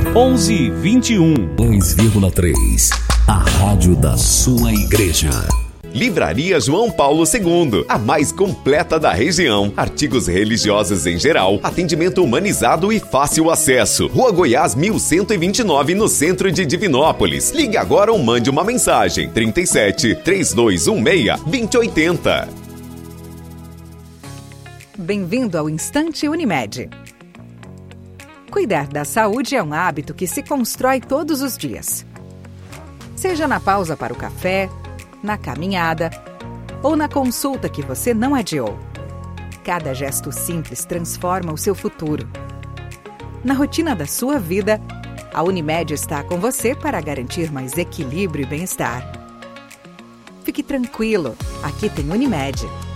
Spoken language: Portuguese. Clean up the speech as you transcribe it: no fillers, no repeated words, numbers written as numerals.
1121. 2,3. A rádio da sua igreja. Livraria João Paulo II, a mais completa da região. Artigos religiosos em geral, atendimento humanizado e fácil acesso. Rua Goiás 1129, no centro de Divinópolis. Ligue agora ou mande uma mensagem. 37 3216 2080. Bem-vindo ao Instante Unimed. Cuidar da saúde é um hábito que se constrói todos os dias. Seja na pausa para o café, na caminhada ou na consulta que você não adiou. Cada gesto simples transforma o seu futuro. Na rotina da sua vida, a Unimed está com você para garantir mais equilíbrio e bem-estar. Fique tranquilo, aqui tem Unimed.